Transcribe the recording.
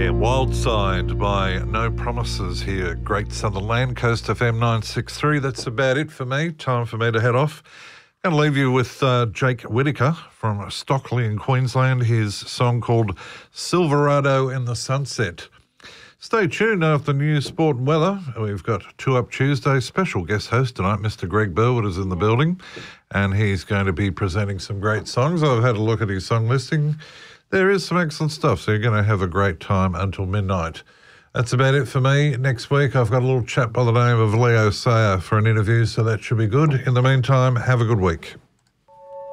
Yeah, Wild Side by No Promises here at Great Southern Land, Coast FM 963. That's about it for me. Time for me to head off. Going to leave you with Jake Whittaker from Stockley in Queensland. His song called Silverado in the Sunset. Stay tuned after news, sport and weather. We've got Two Up Tuesday. Special guest host tonight, Mr. Greg Burwood, is in the building, and he's going to be presenting some great songs. I've had a look at his song listing. There is some excellent stuff, so you're going to have a great time until midnight. That's about it for me. Next week, I've got a little chap by the name of Leo Sayer for an interview, so that should be good. In the meantime, have a good week.